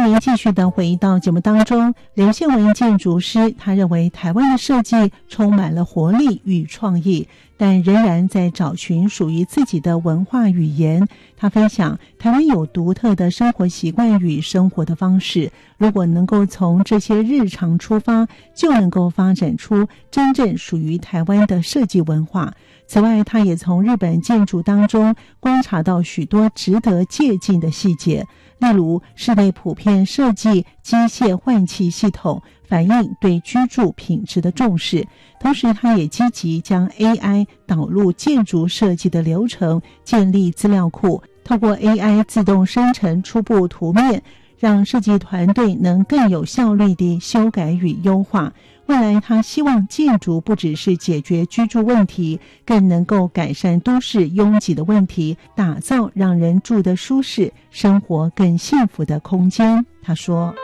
欢迎继续的回到节目当中。刘宪文建筑师，他认为台湾的设计充满了活力与创意，但仍然在找寻属于自己的文化语言。他分享，台湾有独特的生活习惯与生活的方式，如果能够从这些日常出发，就能够发展出真正属于台湾的设计文化。此外，他也从日本建筑当中观察到许多值得借鉴的细节，例如室内普遍设计机械换气系统，反映对居住品质的重视。同时，他也积极将 AI 导入建筑设计的流程，建立资料库，透过 AI 自动生成初步图面，让设计团队能更有效率地修改与优化。未来他希望建筑不只是解决居住问题，更能够改善都市拥挤的问题，打造让人住得舒适、生活更幸福的空间。他说，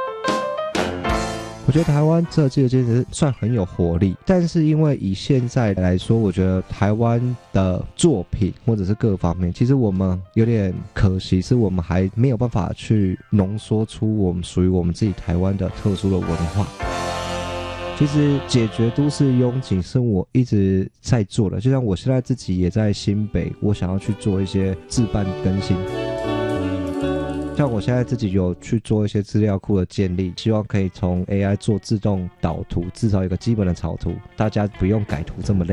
我觉得台湾设计的其实算很有活力，但是因为以现在来说，我觉得台湾的作品或者是各方面，其实我们有点可惜，是我们还没有办法去浓缩出我们属于我们自己台湾的特殊的文化。其实解决都市拥挤是我一直在做的，就像我现在自己也在新北，我想要去做一些自办更新。像我现在自己有去做一些资料库的建立，希望可以从 AI 做自动导图，至少有一个基本的草图，大家不用改图这么累。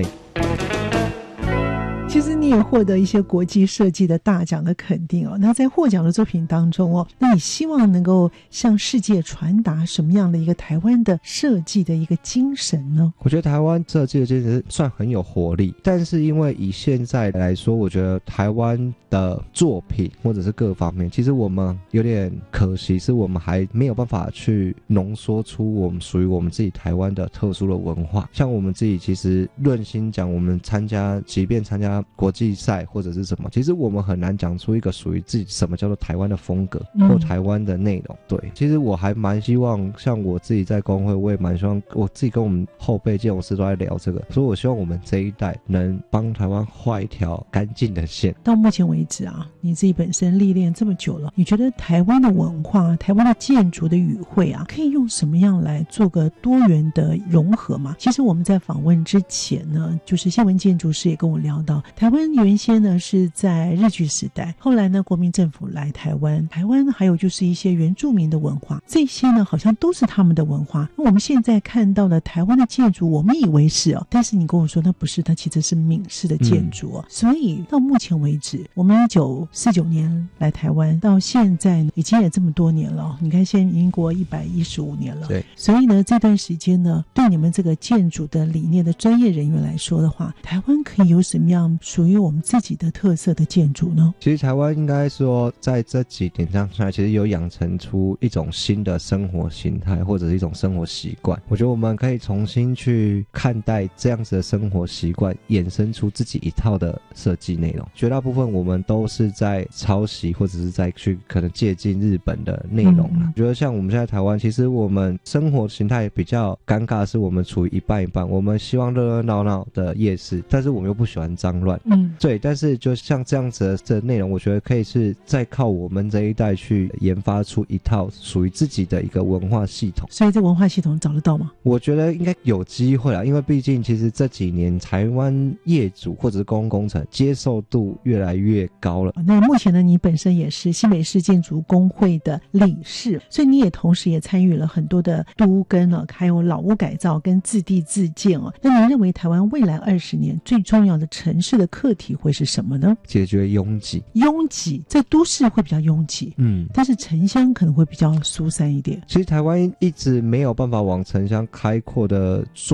其实你也获得一些国际设计的大奖的肯定哦。那在获奖的作品当中哦，那你希望能够向世界传达什么样的一个台湾的设计的一个精神呢？ 我觉得台湾设计的其实算很有活力，但是因为以现在来说，我觉得台湾的作品或者是各方面，其实我们有点可惜，是我们还没有办法去浓缩出我们属于我们自己台湾的特殊的文化。像我们自己其实论心讲，我们即便参加国际赛或者是什么，其实我们很难讲出一个属于自己什么叫做台湾的风格或台湾的内容。对，其实我还蛮希望，像我自己在工会，我也蛮希望，我自己跟我们后辈建筑师都在聊这个，所以我希望我们这一代能帮台湾画一条干净的线。 到目前为止啊，你自己本身历练这么久了，你觉得台湾的文化、台湾的建筑的语汇啊，可以用什么样来做个多元的融合吗？其实我们在访问之前呢，就是宪文建筑师也跟我聊到，台湾原先呢是在日据时代，后来呢国民政府来台湾，还有就是一些原住民的文化，这些呢好像都是他们的文化。那我们现在看到了台湾的建筑，我们以为是哦，但是你跟我说那不是，它其实是闽式的建筑哦。所以到目前为止，我们1949年来台湾，到现在已经也这么多年了，你看现在民国115年了。 对， 所以呢这段时间呢，对你们这个建筑的理念的专业人员来说的话，台湾可以有什么样属于我们自己的特色的建筑呢？ 其实台湾应该说在这几年上来，其实有养成出一种新的生活形态或者是一种生活习惯。我觉得我们可以重新去看待这样子的生活习惯，衍生出自己一套的设计内容。绝大部分我们都是在抄袭或者是在去可能借鉴日本的内容啦。我觉得像我们现在台湾，其实我们生活形态比较尴尬，是我们处于一半一半。我们希望热热闹闹的夜市，但是我们又不喜欢脏乱。对，但是就像这样子的内容，我觉得可以是再靠我们这一代去研发出一套属于自己的一个文化系统。 所以这文化系统找得到吗？ 我觉得应该有机会啦，因为毕竟其实这几年台湾业主或者是公共工程接受度越来越高了。 那目前呢，你本身也是新北市建筑工会的理事，所以你也同时也参与了很多的都更啊，还有老屋改造跟自地自建哦。那您认为台湾未来20年最重要的城市的课题会是什么呢？ 解决拥挤。 拥挤在都市会比较拥挤，但是城乡可能会比较疏散一点。 其实台湾一直没有办法往城乡开阔的